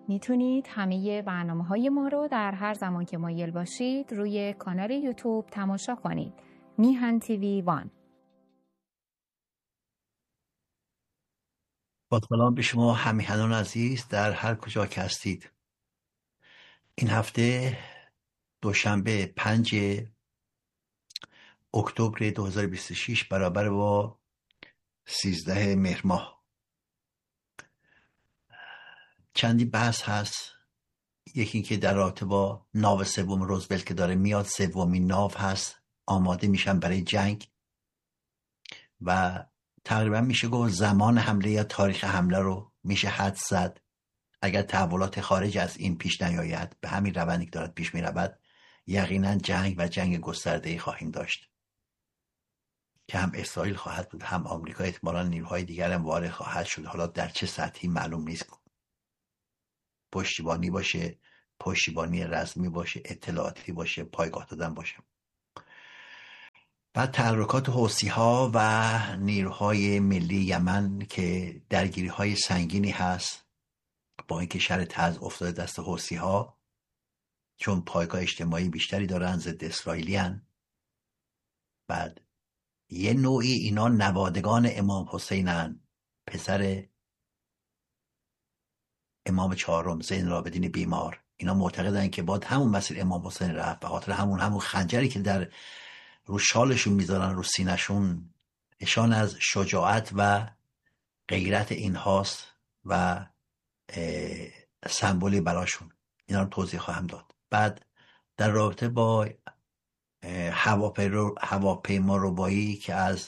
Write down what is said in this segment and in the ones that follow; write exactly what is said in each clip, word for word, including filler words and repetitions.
میتونید همه برنامه های ما رو در هر زمان که مایل باشید روی کانال یوتیوب تماشا کنید. میهن تیوی وان. با سلام به شما همیهنان عزیز در هر کجا که هستید. این هفته دوشنبه پنج اکتبر دو هزار و بیست و شش برابر با سیزده مهر ماه. چندی بحث هست. یکی که در رابطه با ناو سوم روزولت که داره میاد، سومین ناو هست، آماده میشن برای جنگ و تقریبا میشه گفت زمان حمله یا تاریخ حمله رو میشه حدس زد. اگر تحولات خارج از این پیش نیاید، به همین روندی که دارد پیش میرود، یقینا جنگ و جنگ گسترده‌ای خواهیم داشت که هم اسرائیل خواهد بود، هم آمریکا، احتمالاً نیروهای دیگر هم وارد خواهد شد. حالا در چه سطحی معلوم نیست. پشتیبانی باشه، پشتیبانی رسمی باشه، اطلاعاتی باشه، پایگاه دادن باشه. بعد تحرکات حوثی‌ها و نیروهای ملی یمن که درگیری‌های سنگینی هست، با اینکه شر تز افتاده دست حوثی‌ها چون پایگاه اجتماعی بیشتری دارن، ضد اسرائیلیان. بعد یه نوعی اینا نوادگان امام حسینن، پسر امام چهارم زین العابدین بیمار. اینا معتقدن که باید همون مسیر امام حسین رفت، به خاطر همون همون خنجری که در رو شالشون میذارن، رو سینه‌شون، نشان از شجاعت و غیرت اینهاست و سمبولی براشون. اینا رو توضیح خواهم داد. بعد در رابطه با هواپیما ربایی که از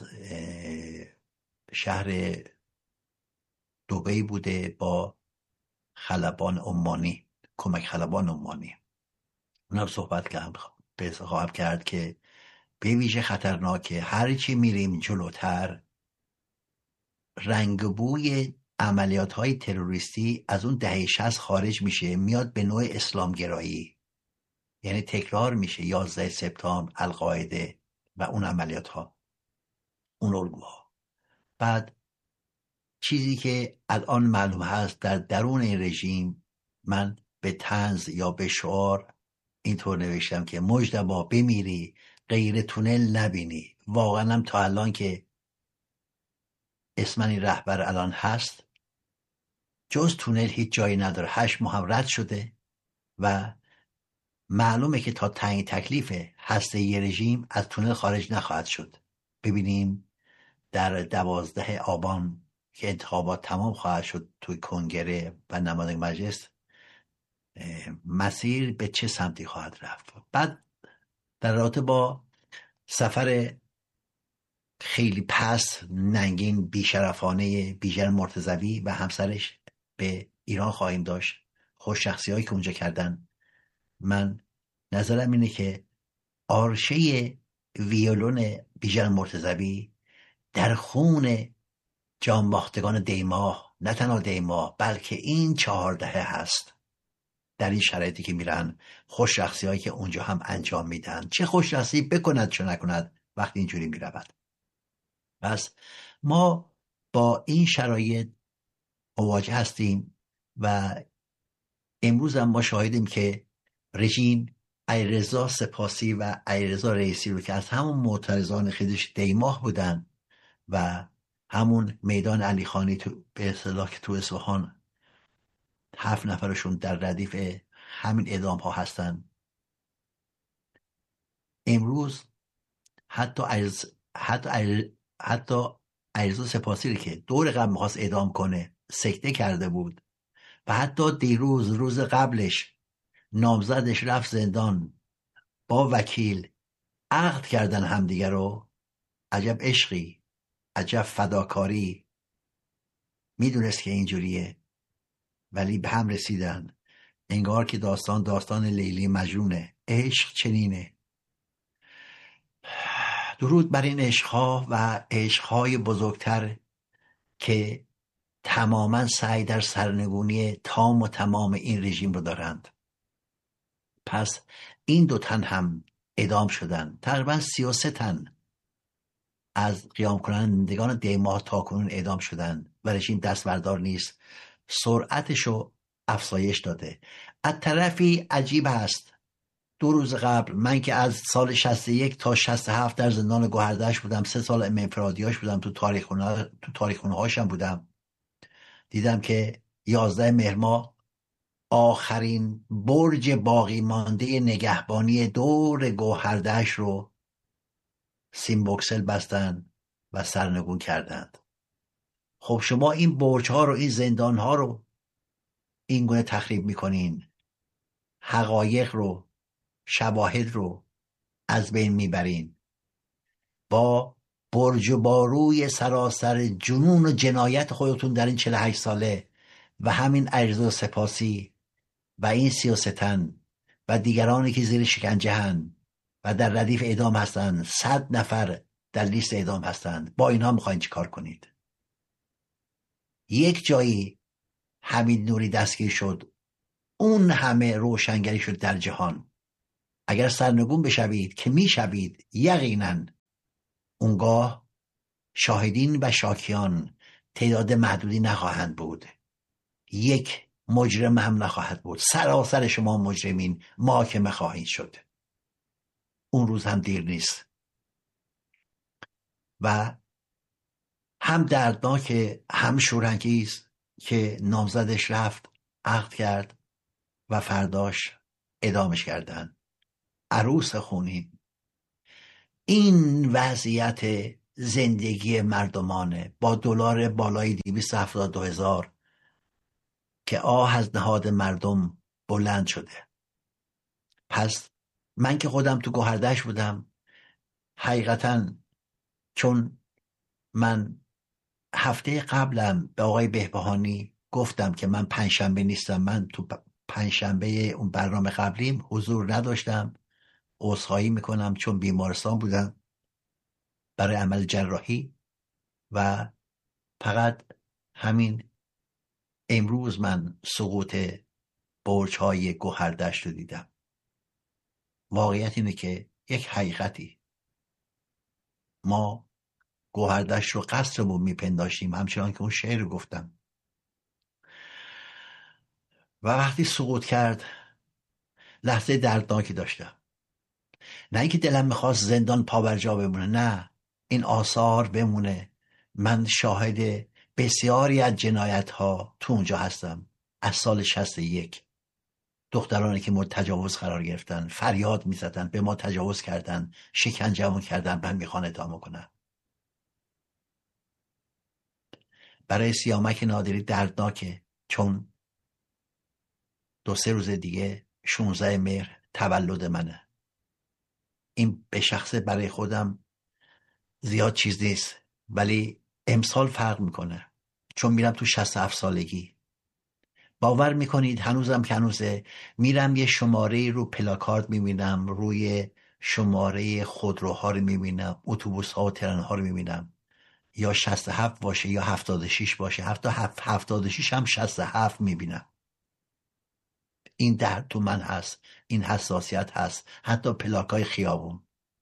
شهر دبی بوده با خلبان عمانی، کمک خلبان عمانی، اونم صحبت کردم به خواهم کرد که به ویژه خطرناکه. هرچی میریم جلوتر، رنگ بوی عملیات های تروریستی از اون دهه شصت خارج میشه، میاد به نوع اسلامگرایی، یعنی تکرار میشه یازده سپتامبر، القاعده و اون عملیات ها، اون الگوها. بعد چیزی که الان معلوم هست در درون این رژیم، من به طنز یا به شعار اینطور نوشتم که مجتبی بمیری غیر تونل نبینی. واقعا هم تا الان که اسمنی رهبر الان هست، جز تونل هیچ جایی نداره. هشت ماه هم رد شده و معلومه که تا تعیین تکلیف هسته ی رژیم از تونل خارج نخواهد شد. ببینیم در دوازده آبان که انتخابات تمام خواهد شد توی کنگره و نماینده مجلس، مسیر به چه سمتی خواهد رفت. بعد در رابطه با سفر خیلی پس، ننگین، بیشرفانه بیژن مرتضوی و همسرش به ایران خواهیم داشت. خوش شخصی هایی که اونجا کردن. من نظرم اینه که آرشه ویولون بیژن مرتضوی در خون جانباختگان دیماه، نه تنها دیماه بلکه این چهار دهه هست. در این شرایطی که میرن، خوش شخصی هایی که اونجا هم انجام میدن، چه خوش شخصی بکند چه نکند وقتی اینجوری میرود. پس ما با این شرایط مواجه هستیم و امروز هم ما شاهدیم که رژیم علیرضا سپاسی و علیرضا رئیسی رو که از همون معترضان خیدش دیماه بودن و همون میدان علی خانی تو به اصطلاح که تو اصفهان هفت نفرشون در ردیف همین اعدام ها هستن، امروز حتی علیرضا حتی علیرضا حتی علیرضا سپاسی رو که دور قبل میخواست اعدام کنه سکته کرده بود و حتی دیروز روز قبلش نامزدش رفت زندان با وکیل، عقد کردن همدیگه رو. عجب عشقی، عجب فداکاری. میدونست که اینجوریه ولی به هم رسیدن. انگار که داستان داستان لیلی مجنونه. عشق چنینه. درود بر این عشقها و عشقهای بزرگتر که تماما سعی در سرنگونی تام و تمام این رژیم رو دارند. پس این دو تن هم اعدام شدن. تقریبا سی و سه تن از قیام کنندگان دیماه تا کنون اعدام شدن و رژیم دست بردار نیست. سرعتشو افزایش داده. از طرفی عجیب هست، دو روز قبل من که از سال شصت و یک تا شصت و هفت در زندان گوهردشت بودم، سه سال انفرادیاش بودم، تو تاریخ‌خونه تو تاریخ‌خونه هاشم بودم، دیدم که یازده مهر ماه آخرین برج باقی مانده نگهبانی دور گوهردشت رو سیم بوکسل بستن و سرنگون کردند. خب شما این برج ها رو، این زندان ها رو این گونه تخریب میکنین، حقایق رو، شواهد رو از بین میبرین، با برج و باروی سراسر جنون و جنایت خودتون در این چهل و هشت ساله و همین عرض و سپاسی و این سی و سه تن و دیگرانی که زیر شکنجه هن و در ردیف اعدام هستند، صد نفر در لیست اعدام هستند، با اینها میخواین چی کار کنید؟ یک جایی حمید نوری دستگیر شد، اون همه روشنگری شد در جهان. اگر سرنگون بشوید که میشوید یقینا، اونگاه شاهدین و شاکیان تعداد محدودی نخواهند بود، یک مجرم هم نخواهد بود، سراسر شما مجرمین محاکمه خواهید شد. اون روز هم دیر نیست و هم دردناک هم شورانگیز که نامزدش رفت عقد کرد و فرداش اعدامش کردن. عروس خونین. این وضعیت زندگی مردمانه با دلار بالای دویست و هفتاد و دو هزار که آه از نهاد مردم بلند شده. پس من که خودم تو گوهردشت بودم، حقیقتا چون من هفته قبلم به آقای بهبهانی گفتم که من پنجشنبه نیستم، من تو پنجشنبه اون برنامه قبلیم حضور نداشتم، عذرخواهی میکنم چون بیمارستان بودم برای عمل جراحی و فقط همین امروز من سقوط برج های گوهردشت رو دیدم. واقعیت اینه که یک حقیقتی، ما گوهردشت رو قصرمون میپنداشتیم، همچنان که اون شعر رو گفتم، و وقتی سقوط کرد لحظه دردناکی داشتم. نه اینکه دلم میخواست زندان پابرجا بمونه، نه، این آثار بمونه. من شاهد بسیاری از جنایت ها تو اونجا هستم. از سال شصت و یک دخترانی که مورد تجاوز قرار گرفتن فریاد میزدن به ما تجاوز کردن، شکنجهمون کردن، من میخوان ادامه کنن. برای سیامک نادری دردناکه، چون دو سه روز دیگه شانزده مهر تولد منه. این به شخصه برای خودم زیاد چیز نیست، ولی امسال فرق میکنه چون میرم تو شصت و هفت سالگی. باور میکنید هنوزم که هنوزه میرم یه شماره رو پلاکارد میبینم، روی شماره خودروها رو میبینم، اتوبوس ها و ترن ها رو میبینم، یا شصت و هفت باشه یا هفتاد و شش باشه، حتی هفتاد و شش هم شصت و هفت میبینم. این درد تو من هست، این حساسیت هست، حتی پلاکای خیابون.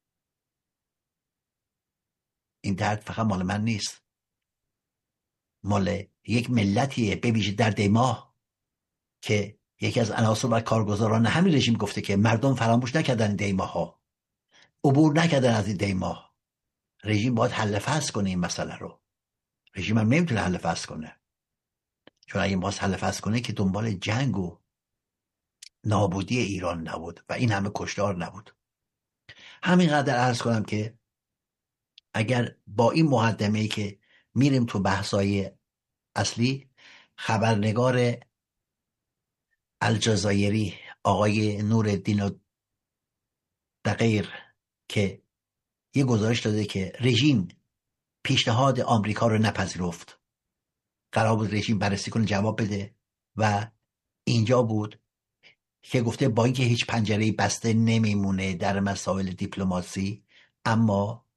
این درد فقط مال من نیست، مال یک ملتیه، بویژه در دیماه که یکی از عناصر و کارگزاران همین رژیم گفته که مردم فراموش نکردن دیماه ها، عبور نکردن از این دیماه. رژیم باید حل فصل کنه این مسئله رو. رژیم هم نمیتونه حل فصل کنه، چون اگه باز حل فصل کنه که دنبال جنگ و نابودی ایران نبود و این همه کشتار نبود. همینقدر عرض کنم که اگر با این مقدمه‌ای که میریم تو بحثای اصلی، خبرنگار الجزایری آقای نورالدین دقیر که یه گزارش داده که رژیم پیشنهاد آمریکا رو نپذیرفت، قرار بود رژیم بررسی کنه جواب بده، و اینجا بود که گفته با اینکه هیچ پنجره‌ای بسته نمیمونه در مسائل دیپلماسی، اما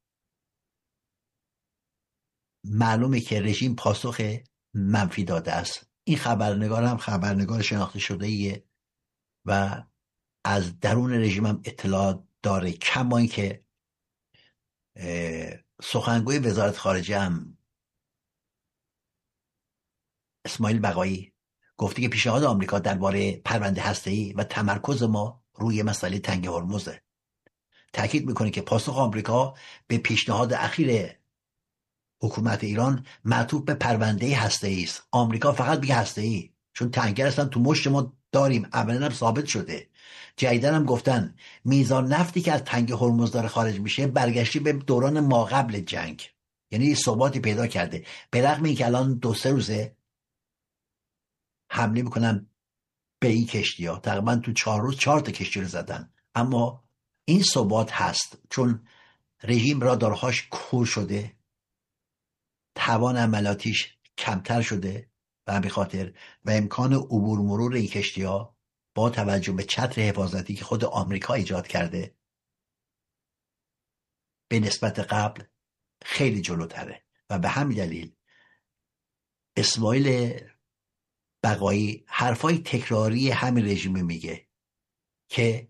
معلومه که رژیم پاسخ منفی داده است. این خبرنگار هم خبرنگار شناخته شده ایه و از درون رژیم هم اطلاع داره، کما اینکه سخنگوی وزارت خارجه هم اسماعیل بقایی گفته که پیشنهاد آمریکا درباره پرونده هسته‌ای و تمرکز ما روی مسئله تنگ هرمزه. تاکید میکنه که پاسخ آمریکا به پیشنهاد اخیر حکومت ایران معطوف به پرونده هسته‌ای است. آمریکا فقط میگه هسته‌ای، چون تنگر اصلا تو مشت ما داریم، اولا هم ثابت شده. جدیدن هم گفتن میزان نفتی که از تنگ هرمز داره خارج میشه برگشتی به دوران ما قبل جنگ، یعنی ثباتی پیدا کرده. به رغم اینکه الان دو سه روزه حمله میکنن به این کشتی ها، تقریبا تو چهار روز چهار تا کشتی رو زدن، اما این ثبات هست چون رژیم رادارهاش کور شده، توان عملاتیش کمتر شده و همین خاطر و امکان عبور مرور این کشتی ها با توجه به چتر حفاظتی که خود آمریکا ایجاد کرده به نسبت قبل خیلی جلوتره. و به همین دلیل اسماعیل بقایی حرفای تکراری همین رژیم میگه که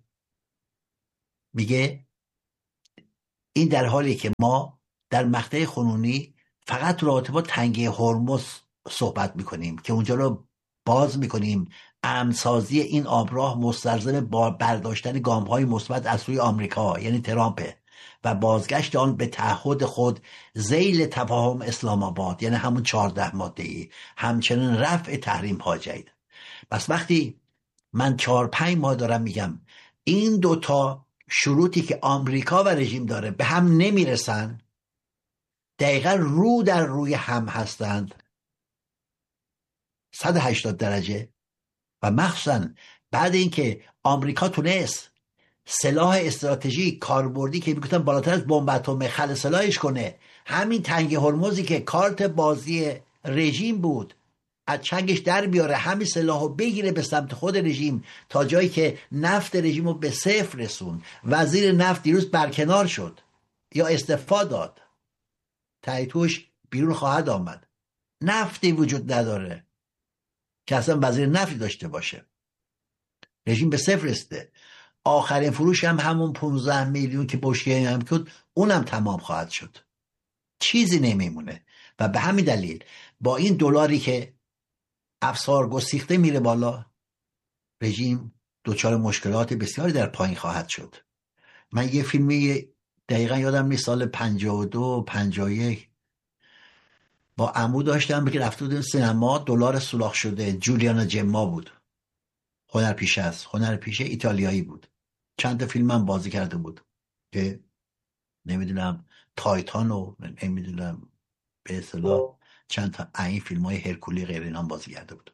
میگه این در حالی که ما در مقطع کنونی فقط رابطه با تنگه هرمز صحبت میکنیم که اونجا رو باز میکنیم، امن‌سازی این آبراه مستلزم با برداشتن گام‌های مثبت از سوی آمریکا یعنی ترامپ و بازگشت آن به تعهد خود ذیل تفاهم اسلام آباد یعنی همون چهارده ماده‌ای، همچنین رفع تحریم ها جدید. پس وقتی من چهار پنج ماه دارم میگم این دوتا شروطی که آمریکا و رژیم داره به هم نمیرسن، دقیقا رو در روی هم هستند صد و هشتاد درجه، و مخصوصا بعد اینکه آمریکا تونست سلاح استراتژی کاربردی که میگفتن بالاتر از بمب اتم خل سلاحش کنه، همین تنگ هرمزی که کارت بازی رژیم بود از چنگش در بیاره، همین سلاحو بگیره به سمت خود رژیم تا جایی که نفت رژیم رو به صفر رسون. وزیر نفت دیروز برکنار شد یا استعفا داد، تایتوش بیرون خواهد آمد. نفتی وجود نداره که اصلا وزیر نفتی داشته باشه. رژیم به صفر رسیده. آخرین فروش هم همون پانزده میلیون که بشکه هم کرد اونم تمام خواهد شد، چیزی نمیمونه. و به همین دلیل با این دلاری که افسار گسیخته میره بالا، رژیم دچار مشکلات بسیاری در پایین خواهد شد. من یه فیلمی دقیقا یادم نیست سال پنجاه و دو پنجاه و یک با عمو داشتم که رفته بودیم سینما، دلار سوراخ شده، جولیانا جما بود، هنرپیشه است، هنرپیشه ایتالیایی بود، چند تا فیلم هم بازی کرده بود که نمیدونم تایتان و نمیدونم به اصطلاح چند تا این فیلم های هرکولی غیر اینا بازی کرده بود.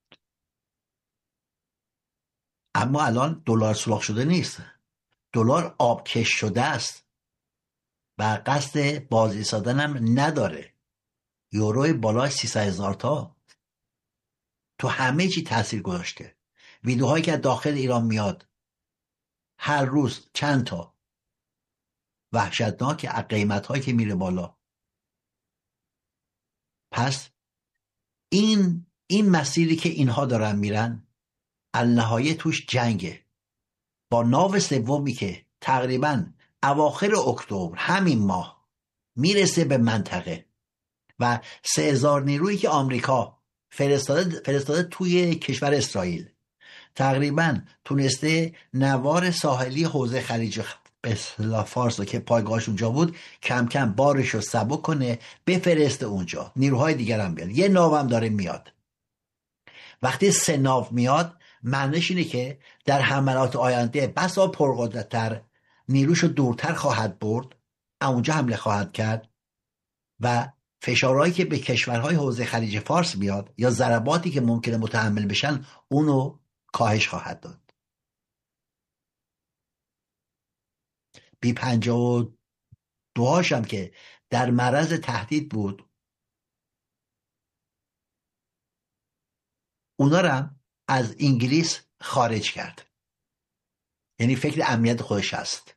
اما الان دلار سوراخ شده نیست، دلار آبکش شده است و قصد بازی سادن هم نداره. یورو بالای سیصد هزار تا تو همه چی تاثیر گذاشته. ویدیوهایی که داخل ایران میاد هر روز چند تا وحشتناک، قیمت هایی که میره بالا. پس این این مسیری که اینها دارن میرن النهایه توش جنگه با ناو سومی که تقریبا اواخر اکتبر همین ماه میرسه به منطقه و سه هزار نیرویی که آمریکا فرستاده فرستاده توی کشور اسرائیل تقریبا تونسته نوار ساحلی حوزه خلیج فارس که پایگاهش اونجا بود کم کم بارش رو سبک کنه بفرسته اونجا، نیروهای دیگر هم بیاد. یه ناو هم داره میاد. وقتی سه ناو میاد معنیش اینه که در حملات آینده بسا پرقدرت‌تر نیروش رو دورتر خواهد برد، اونجا حمله خواهد کرد و فشارهایی که به کشورهای حوزه خلیج فارس بیاد یا ضرباتی که ممکنه متحمل بشن اونو کاهش خواهد داد. بی پنجاه و دوهاش هم که در معرض تهدید بود، اونا رو هم از انگلیس خارج کرد، یعنی فکر امنیت خودش هست.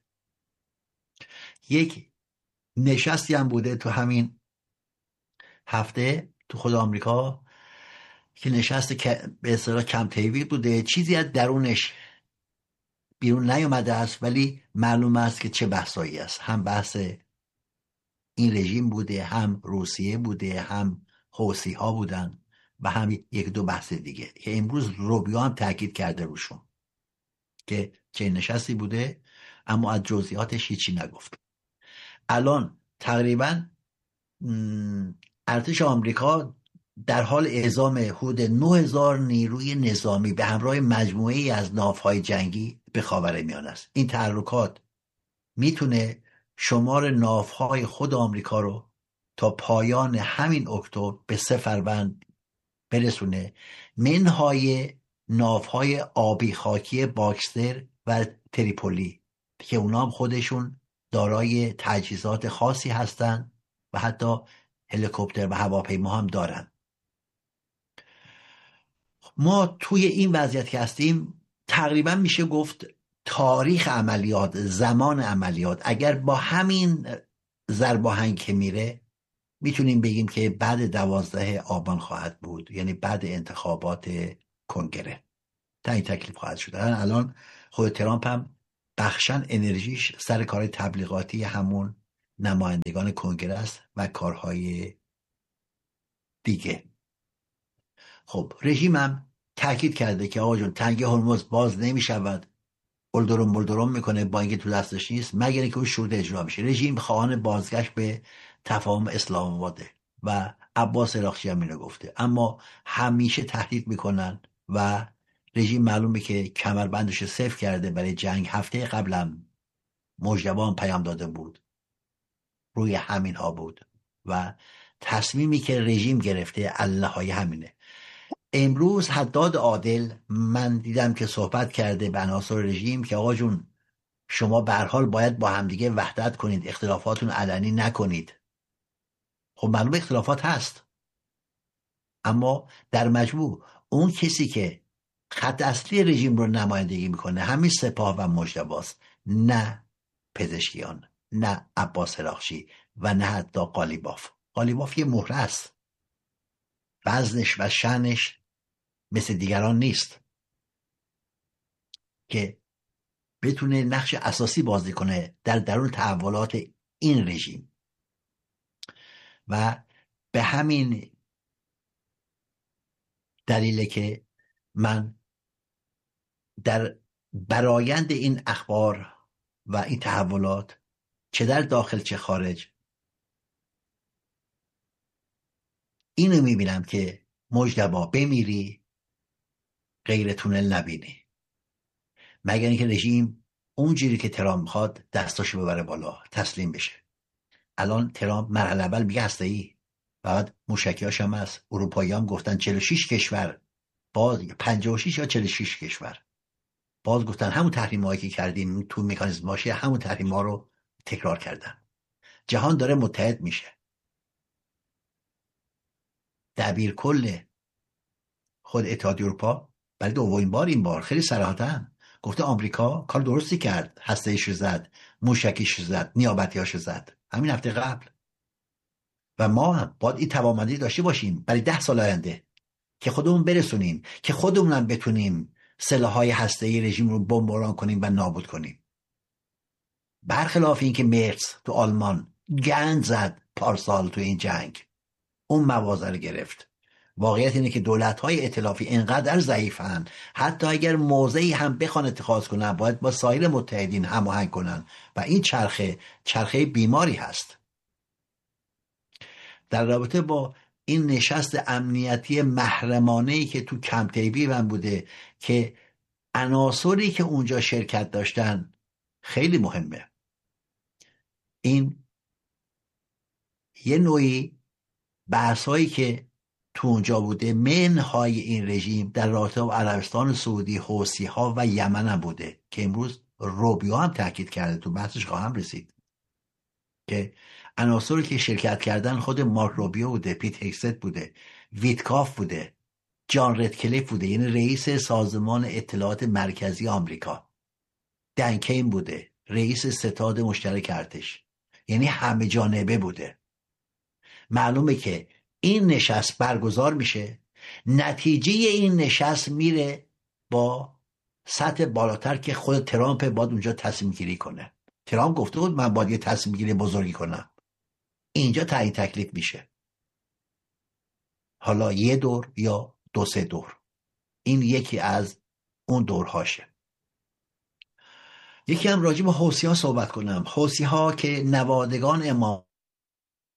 یک نشستی هم بوده تو همین هفته تو خود آمریکا که نشست که به اصطلاح کم تیوی بوده، چیزی از درونش بیرون نیومده است ولی معلوم است که چه بحثایی است. هم بحث این رژیم بوده، هم روسیه بوده، هم حوثی ها بودن و هم یک دو بحث دیگه که امروز روبیو هم تاکید کرده روشون که چه نشستی بوده، اما از جزئیاتش هیچی نگفت. الان تقریبا ارتش آمریکا در حال اعزام حدود نه هزار نیروی نظامی به همراه مجموعه‌ای از ناوهای جنگی به خاورمیانه است. این تحرکات میتونه شمار ناوهای خود آمریکا رو تا پایان همین اکتبر به سه فروند برسونه، منهای ناوهای آبی خاکی باکستر و تریپولی که اونا هم خودشون دارای تجهیزات خاصی هستن و حتی هلیکوپتر و هواپیما هم دارن. ما توی این وضعیت که هستیم تقریبا میشه گفت تاریخ عملیات، زمان عملیات اگر با همین ضرباهنگ که میره میتونیم بگیم که بعد دوازده آبان خواهد بود، یعنی بعد انتخابات کنگره تا این تکلیف خواهد شد. الان خود ترامپ هم بخشن انرژیش سر کار تبلیغاتی همون نمایندگان کنگره است و کارهای دیگه. خب رژیم هم تاکید کرده که آقا جون تنگه هرمز باز نمی شود، بلدرم بلدرم میکنه با اینکه تو دستش نیست مگر اینکه اون شروط اجرا میشه. رژیم خواهان بازگشت به تفاهم اسلام آباده و عباس عراقچی هم اینو گفته، اما همیشه تهدید میکنن و رژیم معلومه که کمربندش صفر کرده برای جنگ. هفته قبلم مجتبی هم پیام داده بود، روی همین ها بود و تصمیمی که رژیم گرفته الله‌های همینه. امروز حداد عادل من دیدم که صحبت کرده به عناصر رژیم که آقا جون شما به هر حال باید با همدیگه وحدت کنید، اختلافاتون علنی نکنید. خب معلوم اختلافات هست، اما در مجموع اون کسی که خط اصلی رژیم رو نمایندگی میکنه همین سپاه و مجتباست، نه پزشکیان، نه عباس عراقچی و نه حتی قالیباف. قالیباف یه مهره است، وزنش و شأنش مثل دیگران نیست که بتونه نقش اساسی بازی کنه در درون تحولات این رژیم. و به همین دلیله که من در برایند این اخبار و این تحولات چه در داخل چه خارج اینو میبینم که مجتبی بمیری غیر تونل نبینی، مگر اینکه رژیم اونجوری که ترامپ میخواد دستاشو ببره بالا تسلیم بشه. الان ترامپ مرحله اول میگه هسته‌ای، بعد موشکیاش هم هست. اروپایی هم گفتن چهل و شش کشور، باز پنجاه و شش یا چهل و شش کشور باز گفتن همون تحریمایی که کردیم تو مکانیزم باشه، همون تحریما رو تکرار کردن. جهان داره متحد میشه. دبیر کل خود اتحادیه اروپا برای دومین بار این بار خیلی صراحتاً گفته آمریکا کار درستی کرد، هسته‌ایش زد، موشکیش زد، نیابتیاش زد همین هفته قبل، و ما هم باید این توانمندی داشته باشیم برای ده سال آینده که خودمون برسونیم، که خودمون هم بتونیم سلاح‌های هسته‌ای رژیم رو بمباران کنیم و نابود کنیم. برخلاف این که مرز تو آلمان گند زد پارسال تو این جنگ، اون مواضع رو گرفت. واقعیت اینه که دولت‌های ائتلافی اینقدر ضعیفن حتی اگر موضعی هم بخوان اتخاذ کنن باید با سایر متحدین هماهنگ کنن و این چرخه چرخه بیماری هست. در رابطه با این نشست امنیتی محرمانه‌ای که تو کمپ دیوید هم بوده که عناصری که اونجا شرکت داشتن خیلی مهمه. این یه نوعی بحثایی که تو اونجا بوده منهای این رژیم در رابطه با عربستان سعودی، حوثی ها و یمن هم بوده که امروز روبیو هم تاکید کرده، تو بحثش خواهم رسید، که عناصری که شرکت کردن خود مارک روبیو بوده، پیت هگست بوده، ویتکاف بوده، جان ردکلیف بوده، یعنی رئیس سازمان اطلاعات مرکزی آمریکا، دن کین بوده، رئیس ستاد مشترک ارتش، یعنی همه جانبه بوده. معلومه که این نشست برگزار میشه، نتیجه این نشست میره با سطح بالاتر که خود ترامپ باید اونجا تصمیم گیری کنه. ترامپ گفته بود من باید یه تصمیم گیری بزرگی کنم، اینجا تعیین تکلیف میشه. حالا یه دور یا دو سه دور. این یکی از اون دورهاشه. یکی هم راجع به حوثی ها صحبت کنم. حوثی ها که نوادگان امام